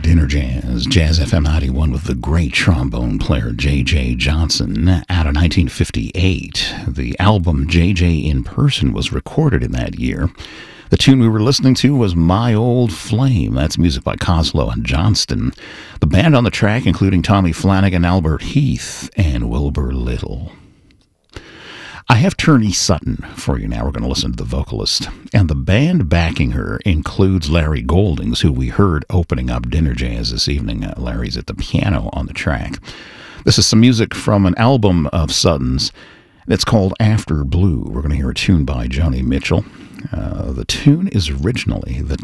Dinner Jazz, Jazz FM 91 with the great trombone player J.J. Johnson out of 1958. The album J.J. in Person was recorded in that year. The tune we were listening to was My Old Flame. That's music by Koslow and Johnston. The band on the track, including Tommy Flanagan, Albert Heath, and Wilbur Little. I have Turney Sutton for you now. We're going to listen to the vocalist. And the band backing her includes Larry Goldings, who we heard opening up Dinner Jazz this evening. Larry's at the piano on the track. This is some music from an album of Sutton's that's called After Blue. We're going to hear a tune by Joni Mitchell. The tune is originally The